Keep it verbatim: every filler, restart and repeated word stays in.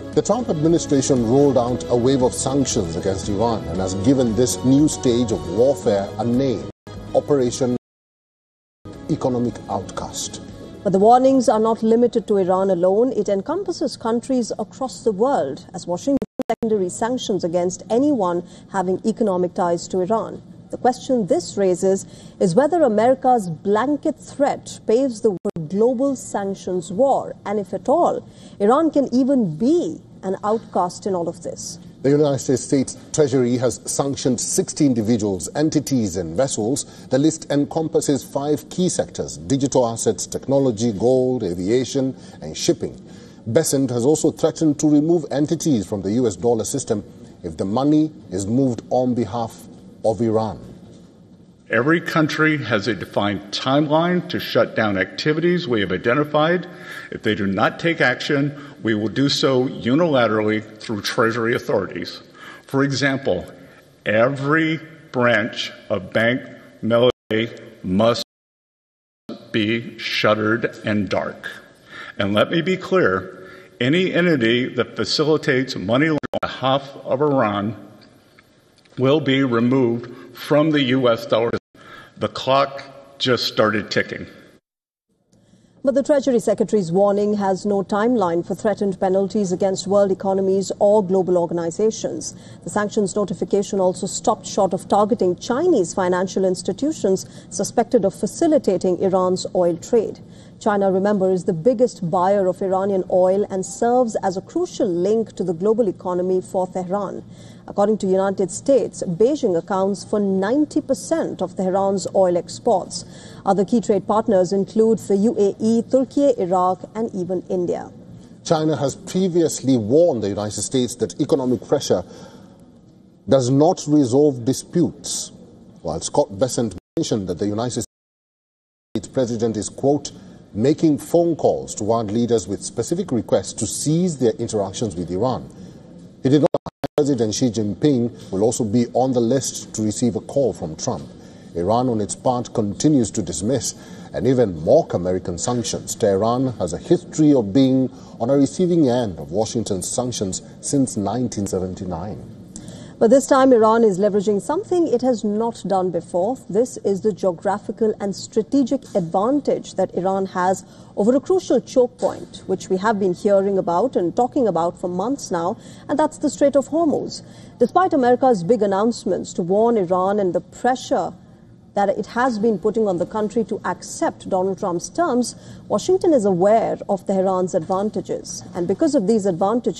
The Trump administration rolled out a wave of sanctions against Iran and has given this new stage of warfare a name: Operation Economic Outcast. But the warnings are not limited to Iran alone. It encompasses countries across the world, as Washington secondary sanctions against anyone having economic ties to Iran. The question this raises is whether America's blanket threat paves the way for a global sanctions war, and if at all, Iran can even be an outcast in all of this. The United States Treasury has sanctioned sixty individuals, entities and vessels. The list encompasses five key sectors: digital assets, technology, gold, aviation and shipping. Bessent has also threatened to remove entities from the U S dollar system if the money is moved on behalf of Iran. Every country has a defined timeline to shut down activities we have identified. If they do not take action, we will do so unilaterally through Treasury authorities. For example, every branch of Bank Melody must be shuttered and dark. And let me be clear, any entity that facilitates money laundering on behalf of Iran will be removed from the U S dollar. The clock just started ticking. But the Treasury Secretary's warning has no timeline for threatened penalties against world economies or global organizations. The sanctions notification also stopped short of targeting Chinese financial institutions suspected of facilitating Iran's oil trade. China, remember, is the biggest buyer of Iranian oil and serves as a crucial link to the global economy for Tehran. According to the United States, Beijing accounts for ninety percent of Tehran's oil exports. Other key trade partners include the U A E, Turkey, Iraq, and even India. China has previously warned the United States that economic pressure does not resolve disputes, while Scott Bessent mentioned that the United States president is, quote, making phone calls to world leaders with specific requests to cease their interactions with Iran. He did not President Xi Jinping will also be on the list to receive a call from Trump. Iran, on its part, continues to dismiss and even mock American sanctions. Tehran has a history of being on a receiving end of Washington's sanctions since nineteen seventy-nine. But this time, Iran is leveraging something it has not done before. This is the geographical and strategic advantage that Iran has over a crucial choke point, which we have been hearing about and talking about for months now, and that's the Strait of Hormuz. Despite America's big announcements to warn Iran and the pressure that it has been putting on the country to accept Donald Trump's terms, Washington is aware of Tehran's advantages. And because of these advantages,